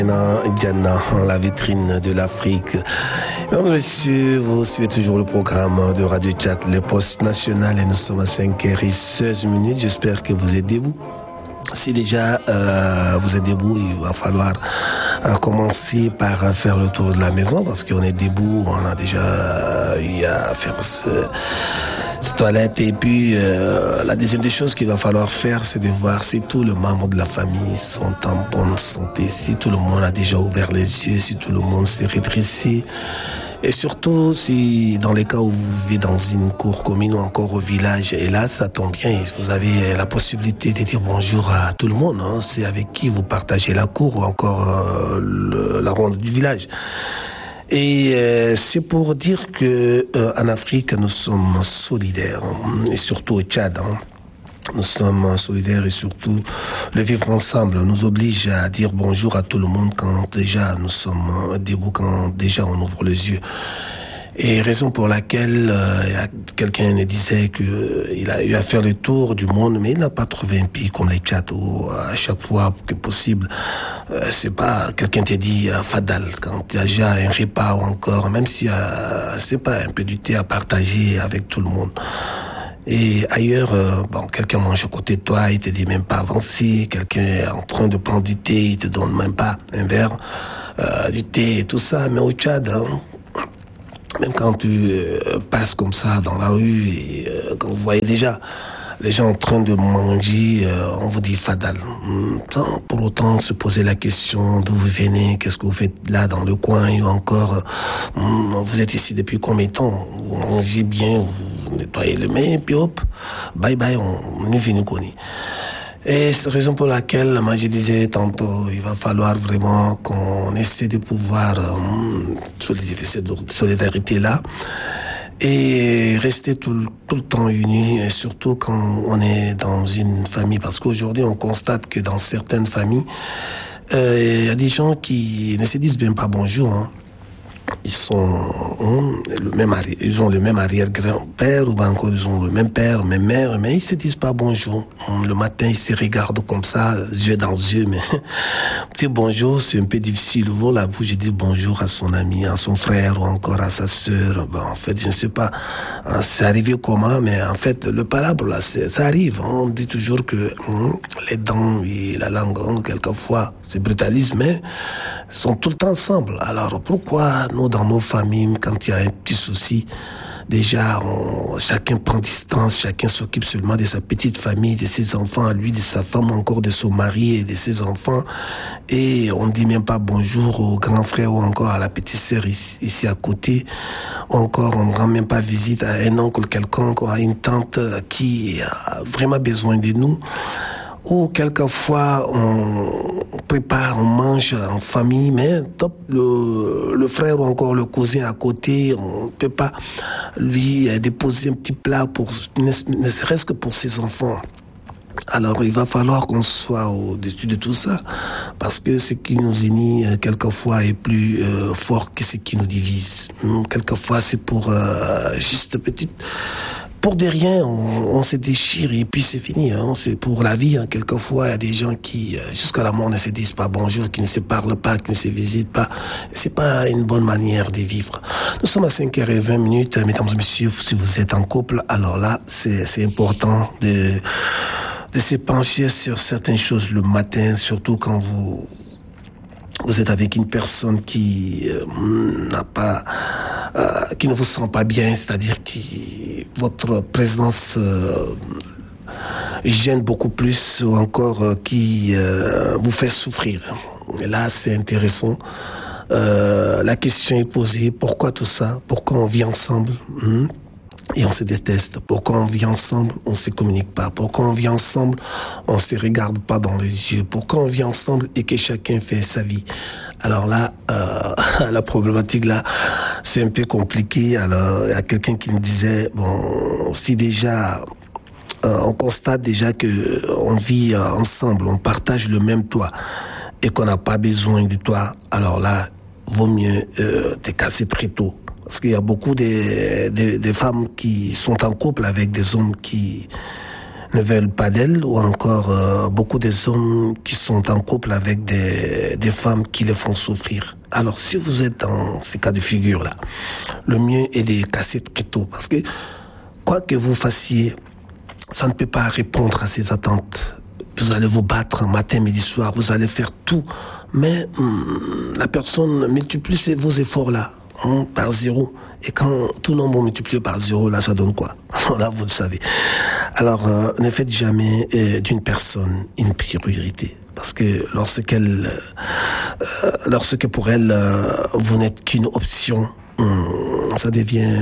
Diana, la vitrine de l'Afrique. Mesdames et messieurs, vous suivez toujours le programme de Radio Chat, le poste national, et nous sommes à 5h16. J'espère que vous êtes debout. Si déjà vous êtes debout, il va falloir commencer par faire le tour de la maison, parce qu'on est debout, on a déjà eu à faire cette toilette. Et puis la deuxième des choses qu'il va falloir faire, c'est de voir si tous les membres de la famille sont en bonne santé, si tout le monde a déjà ouvert les yeux, si tout le monde s'est redressé. Et surtout, si dans les cas où vous vivez dans une cour commune ou encore au village, et là, ça tombe bien, vous avez la possibilité de dire bonjour à tout le monde, hein. C'est avec qui vous partagez la cour ou encore la ronde du village. Et c'est pour dire que en Afrique, nous sommes solidaires, hein, et surtout au Tchad, hein. Nous sommes solidaires, et surtout le vivre ensemble nous oblige à dire bonjour à tout le monde quand déjà nous sommes debout, quand déjà on ouvre les yeux. Et raison pour laquelle quelqu'un me disait qu'il a eu à faire le tour du monde, mais il n'a pas trouvé un pays comme les Tchad où à chaque fois que possible, c'est pas quelqu'un te dit fadal quand il y a déjà un repas ou encore, même si c'est pas un peu du thé à partager avec tout le monde. Et ailleurs, quelqu'un mange à côté de toi, il te dit même pas avancer. Quelqu'un est en train de prendre du thé, il te donne même pas un verre du thé et tout ça. Mais au Tchad, hein, même quand tu passes comme ça dans la rue, et quand vous voyez déjà les gens en train de manger, on vous dit fadal. Sans pour autant se poser la question d'où vous venez, qu'est-ce que vous faites là dans le coin, ou encore vous êtes ici depuis combien de temps, vous mangez bien, vous nettoyez les mains, puis hop, bye bye, on est venu connaître. Et c'est la raison pour laquelle, moi je disais tantôt, il va falloir vraiment qu'on essaie de pouvoir solidifier cette solidarité-là et rester tout le temps unis, et surtout quand on est dans une famille. Parce qu'aujourd'hui, on constate que dans certaines familles, il y a des gens qui ne se disent même pas bonjour, hein. Ils ont le même arrière-grand-père, ou encore ils ont le même père, même mère, mais ils se disent pas bonjour. Le matin, ils se regardent comme ça, yeux dans yeux, mais dire bonjour, c'est un peu difficile. Ouvre la bouche et dire bonjour à son ami, à son frère, ou encore à sa sœur. En fait, je ne sais pas, c'est arrivé comment, mais en fait, le palabre, là, ça arrive. On dit toujours que les dents et la langue, quelquefois, c'est brutalisme, mais sont tout le temps ensemble. Alors, pourquoi nous, dans nos familles, quand il y a un petit souci, déjà, chacun prend distance, chacun s'occupe seulement de sa petite famille, de ses enfants, à lui, de sa femme, encore de son mari et de ses enfants, et on ne dit même pas bonjour au grand frère ou encore à la petite sœur ici à côté, encore on ne rend même pas visite à un oncle quelconque ou à une tante qui a vraiment besoin de nous. Ou quelquefois on prépare, on mange en famille, mais top, le frère ou encore le cousin à côté, on ne peut pas lui déposer un petit plat ne serait-ce que pour ses enfants. Alors il va falloir qu'on soit au-dessus de tout ça, parce que ce qui nous unit quelquefois est plus fort que ce qui nous divise. Quelquefois c'est pour juste petite... Pour des rien, on se déchire et puis c'est fini, hein. C'est pour la vie, hein. Quelquefois, il y a des gens qui, jusqu'à la mort, ne se disent pas bonjour, qui ne se parlent pas, qui ne se visitent pas. C'est pas une bonne manière de vivre. Nous sommes à 5h20, mesdames et messieurs, si vous êtes en couple, alors là, c'est important de se pencher sur certaines choses le matin, surtout quand vous êtes avec une personne qui qui ne vous sent pas bien, c'est-à-dire qui votre présence gêne beaucoup plus, ou encore qui vous fait souffrir. Et là, c'est intéressant. La question est posée, pourquoi tout ça? Pourquoi on vit ensemble? Et on se déteste. Pourquoi on vit ensemble, on se communique pas? Pourquoi on vit ensemble, on se regarde pas dans les yeux? Pourquoi on vit ensemble et que chacun fait sa vie? Alors là, la problématique là, c'est un peu compliqué. Alors, il y a quelqu'un qui me disait, bon, si déjà on constate déjà que on vit ensemble, on partage le même toit et qu'on n'a pas besoin du toit, alors là, vaut mieux te casser très tôt. Parce qu'il y a beaucoup de femmes qui sont en couple avec des hommes qui ne veulent pas d'elle, ou encore beaucoup des hommes qui sont en couple avec des femmes qui les font souffrir. Alors, si vous êtes dans ces cas de figure-là, le mieux est de casser très tôt, parce que quoi que vous fassiez, ça ne peut pas répondre à ces attentes. Vous allez vous battre matin, midi, soir, vous allez faire tout. Mais la personne multiplie vos efforts-là par 0. Et quand tout nombre multiplié par 0, là, ça donne quoi? Là, vous le savez. Alors, ne faites jamais d'une personne une priorité. Parce que lorsque pour elle, vous n'êtes qu'une option, ça devient...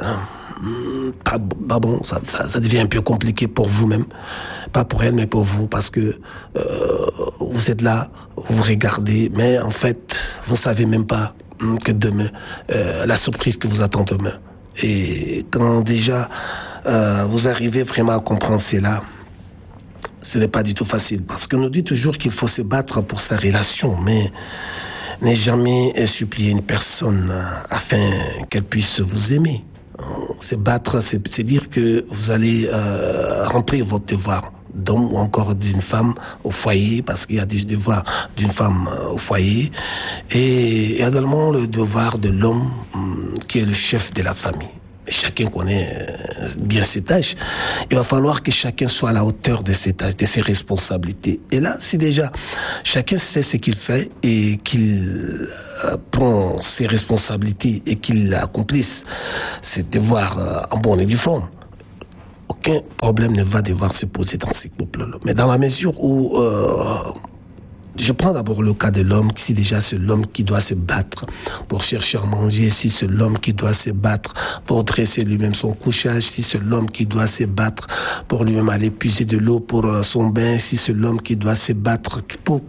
pas bon, ça devient un peu compliqué pour vous-même, pas pour elle mais pour vous, parce que vous êtes là, vous regardez, mais en fait vous savez même pas que demain la surprise que vous attend demain. Et quand déjà vous arrivez vraiment à comprendre cela, ce n'est pas du tout facile, parce qu'on nous dit toujours qu'il faut se battre pour sa relation, mais ne jamais supplier une personne afin qu'elle puisse vous aimer. Se battre, c'est dire que vous allez remplir votre devoir d'homme ou encore d'une femme au foyer, parce qu'il y a des devoirs d'une femme au foyer, et également le devoir de l'homme qui est le chef de la famille. Et chacun connaît bien ses tâches. Il va falloir que chacun soit à la hauteur de ses tâches, de ses responsabilités. Et là, si déjà chacun sait ce qu'il fait et qu'il prend ses responsabilités et qu'il accomplisse ses devoirs en bonne et due forme, aucun problème ne va devoir se poser dans ces couples-là. Mais dans la mesure où je prends d'abord le cas de l'homme, si déjà c'est l'homme qui doit se battre pour chercher à manger, si c'est l'homme qui doit se battre pour dresser lui-même son couchage, si c'est l'homme qui doit se battre pour lui-même aller puiser de l'eau pour son bain, si c'est l'homme qui doit se battre pour,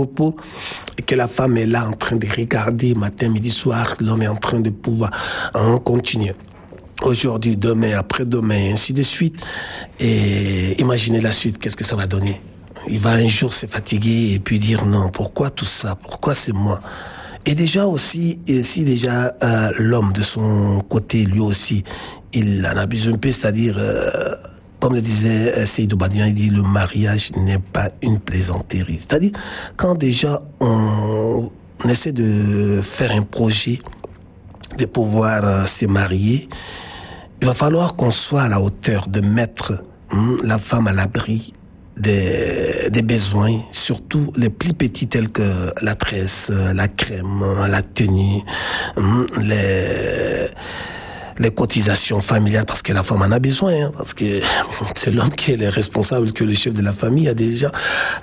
et que la femme est là en train de regarder matin, midi, soir, l'homme est en train de pouvoir continuer. Aujourd'hui, demain, après-demain, ainsi de suite. Et imaginez la suite, qu'est-ce que ça va donner? Il va un jour se fatiguer et puis dire non, pourquoi tout ça? Pourquoi c'est moi? Et déjà aussi, si déjà l'homme de son côté, lui aussi, il en abuse un peu, c'est-à-dire, comme le disait Seydou Badian, il dit le mariage n'est pas une plaisanterie. C'est-à-dire, quand déjà on essaie de faire un projet de pouvoir se marier, il va falloir qu'on soit à la hauteur de mettre la femme à l'abri des besoins, surtout les plus petits tels que la tresse, la crème, la tenue, les cotisations familiales, parce que la femme en a besoin, parce que c'est l'homme qui est le responsable, que le chef de la famille a déjà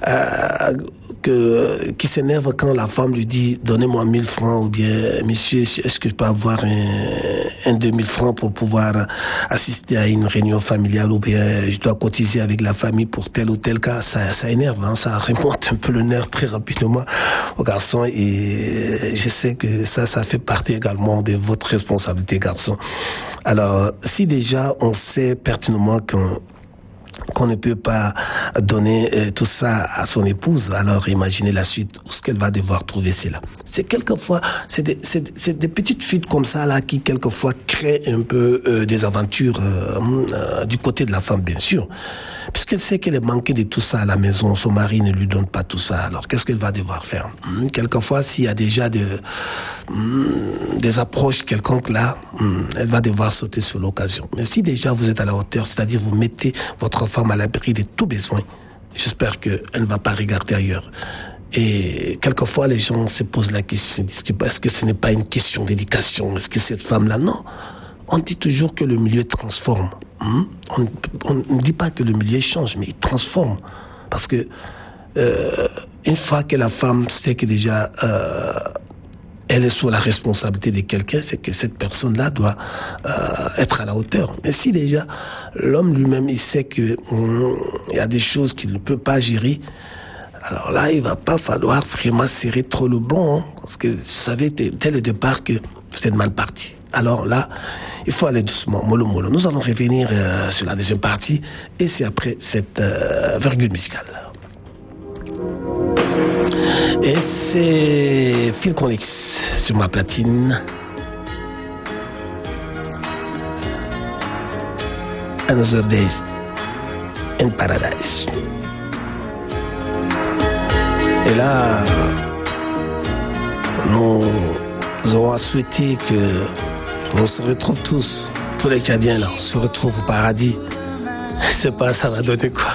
qui s'énerve quand la femme lui dit donnez-moi 1000 francs, ou bien monsieur, est-ce que je peux avoir un 2000 francs pour pouvoir assister à une réunion familiale, ou bien je dois cotiser avec la famille pour tel ou tel cas. Ça énerve, ça remonte un peu le nerf très rapidement aux garçons, et je sais que ça fait partie également de votre responsabilité, garçon. Alors, si déjà on sait pertinemment qu'on ne peut pas donner tout ça à son épouse, alors imaginez la suite, où est-ce qu'elle va devoir trouver cela? C'est quelquefois, c'est des petites fuites comme ça là qui quelquefois créent un peu des aventures du côté de la femme, bien sûr, puisqu'elle sait qu'elle est manquée de tout ça à la maison, son mari ne lui donne pas tout ça, alors qu'est-ce qu'elle va devoir faire? Quelquefois, s'il y a déjà des approches quelconques là, elle va devoir sauter sur l'occasion. Mais si déjà vous êtes à la hauteur, c'est-à-dire vous mettez votre femme à l'abri de tout besoin, j'espère qu'elle ne va pas regarder ailleurs. Et quelquefois, les gens se posent la question, est-ce que ce n'est pas une question d'éducation? Est-ce que cette femme-là? Non. On dit toujours que le milieu transforme. On ne dit pas que le milieu change, mais il transforme. Parce que une fois que la femme sait que déjà elle est sous la responsabilité de quelqu'un, c'est que cette personne-là doit être à la hauteur. Mais si déjà l'homme lui-même, il sait que il y a des choses qu'il ne peut pas gérer, alors là, il va pas falloir vraiment serrer trop le bon, parce que vous savez dès le départ que vous êtes mal parti. Alors là, il faut aller doucement, mollo mollo. Nous allons revenir sur la deuxième partie, et c'est après cette virgule musicale. Et c'est Phil Collins sur ma platine. Another Days. in Paradise. Et là, nous aurons souhaité que on se retrouve tous les Tchadiens là, on se retrouve au paradis. Je sais pas, ça va donner quoi.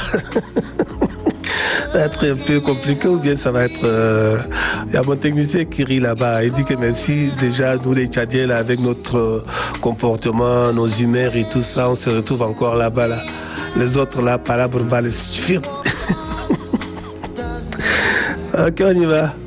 Ça va être un peu compliqué ou bien ça va être... Il y a mon technicien qui rit là-bas. Il dit que merci déjà, nous les Tchadiens, là, avec notre comportement, nos humeurs et tout ça, on se retrouve encore là-bas. Là. Les autres, là, palabres va les suffire. Ok, on y va.